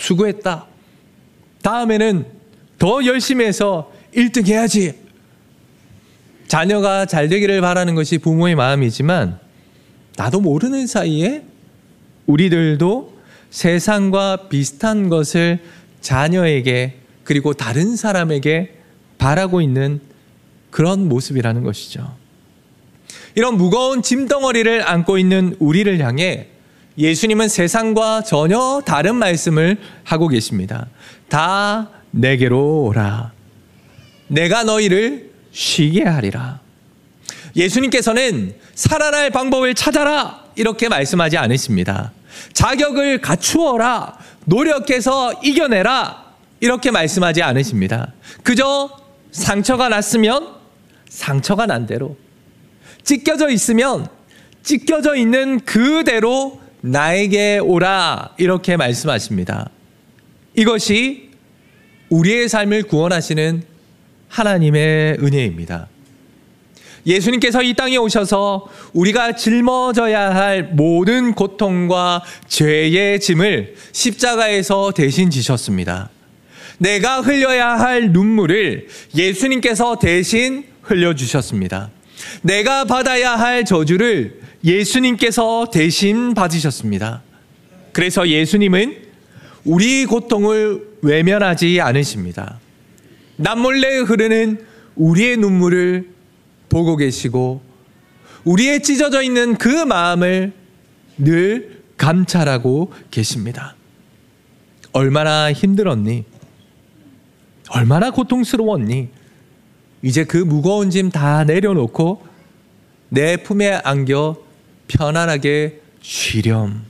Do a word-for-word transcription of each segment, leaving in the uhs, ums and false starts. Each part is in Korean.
수고했다. 다음에는 더 열심히 해서 일 등 해야지. 자녀가 잘 되기를 바라는 것이 부모의 마음이지만 나도 모르는 사이에 우리들도 세상과 비슷한 것을 자녀에게 그리고 다른 사람에게 바라고 있는 그런 모습이라는 것이죠. 이런 무거운 짐덩어리를 안고 있는 우리를 향해 예수님은 세상과 전혀 다른 말씀을 하고 계십니다. 다 내게로 오라. 내가 너희를 쉬게 하리라. 예수님께서는 살아날 방법을 찾아라 이렇게 말씀하지 않으십니다. 자격을 갖추어라, 노력해서 이겨내라 이렇게 말씀하지 않으십니다. 그저 상처가 났으면 상처가 난 대로, 찢겨져 있으면 찢겨져 있는 그대로 나에게 오라 이렇게 말씀하십니다. 이것이 우리의 삶을 구원하시는 하나님의 은혜입니다. 예수님께서 이 땅에 오셔서 우리가 짊어져야 할 모든 고통과 죄의 짐을 십자가에서 대신 지셨습니다. 내가 흘려야 할 눈물을 예수님께서 대신 흘려주셨습니다. 내가 받아야 할 저주를 예수님께서 대신 받으셨습니다. 그래서 예수님은 우리 고통을 외면하지 않으십니다. 남몰래 흐르는 우리의 눈물을 보고 계시고 우리의 찢어져 있는 그 마음을 늘 감찰하고 계십니다. 얼마나 힘들었니? 얼마나 고통스러웠니? 이제 그 무거운 짐 다 내려놓고 내 품에 안겨 편안하게 쉬렴.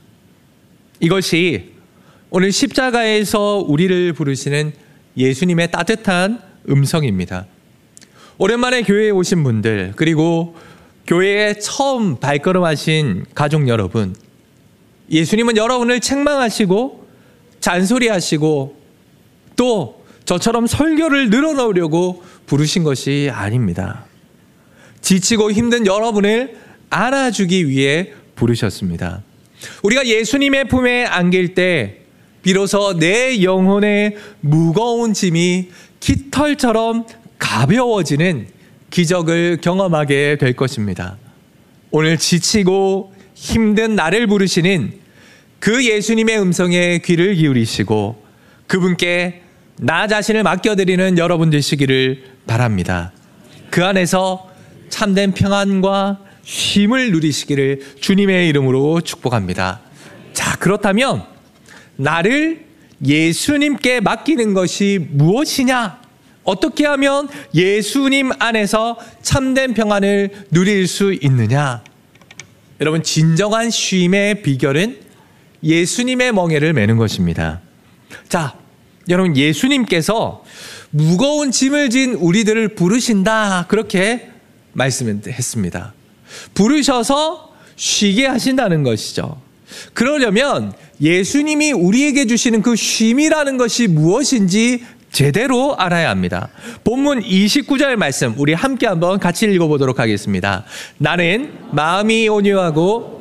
이것이 오늘 십자가에서 우리를 부르시는 예수님의 따뜻한 음성입니다. 오랜만에 교회에 오신 분들, 그리고 교회에 처음 발걸음하신 가족 여러분, 예수님은 여러분을 책망하시고 잔소리하시고 또 저처럼 설교를 늘어놓으려고 부르신 것이 아닙니다. 지치고 힘든 여러분을 안아주기 위해 부르셨습니다. 우리가 예수님의 품에 안길 때 비로소 내 영혼의 무거운 짐이 깃털처럼 가벼워지는 기적을 경험하게 될 것입니다. 오늘 지치고 힘든 나를 부르시는 그 예수님의 음성에 귀를 기울이시고 그분께 나 자신을 맡겨드리는 여러분 되시기를 바랍니다. 그 안에서 참된 평안과 쉼을 누리시기를 주님의 이름으로 축복합니다. 자, 그렇다면 나를 예수님께 맡기는 것이 무엇이냐? 어떻게 하면 예수님 안에서 참된 평안을 누릴 수 있느냐? 여러분, 진정한 쉼의 비결은 예수님의 멍에를 매는 것입니다. 자, 여러분, 예수님께서 무거운 짐을 진 우리들을 부르신다 그렇게 말씀했습니다. 부르셔서 쉬게 하신다는 것이죠. 그러려면 예수님이 우리에게 주시는 그 쉼이라는 것이 무엇인지 제대로 알아야 합니다. 본문 이십구 절 말씀 우리 함께 한번 같이 읽어보도록 하겠습니다. 나는 마음이 온유하고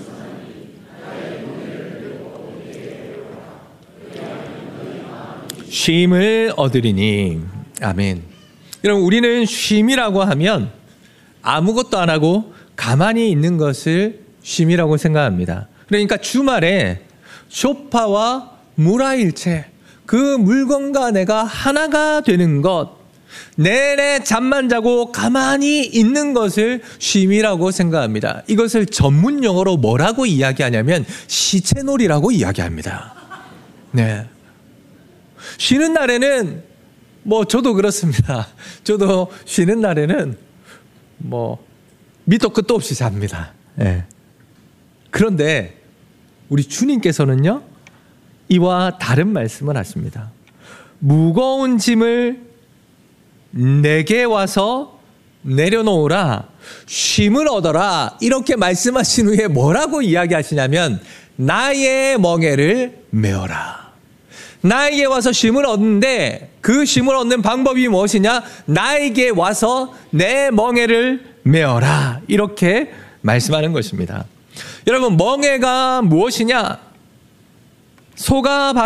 쉼을 얻으리니. 아멘. 여러분, 우리는 쉼이라고 하면 아무것도 안 하고 가만히 있는 것을 쉼이라고 생각합니다. 그러니까 주말에 소파와 물화일체, 그 물건과 내가 하나가 되는 것, 내내 잠만 자고 가만히 있는 것을 쉼이라고 생각합니다. 이것을 전문 용어로 뭐라고 이야기하냐면 시체놀이라고 이야기합니다. 네. 쉬는 날에는 뭐 저도 그렇습니다. 저도 쉬는 날에는 뭐 밑도 끝도 없이 잡니다. 네. 그런데 우리 주님께서는요, 이와 다른 말씀을 하십니다. 무거운 짐을 내게 와서 내려놓으라, 쉼을 얻어라, 이렇게 말씀하신 후에 뭐라고 이야기하시냐면 나의 멍에를 메어라. 나에게 와서 쉼을 얻는데 그 쉼을 얻는 방법이 무엇이냐? 나에게 와서 내 멍에를 메어라, 이렇게 말씀하는 것입니다. 여러분, 멍에가 무엇이냐? 소가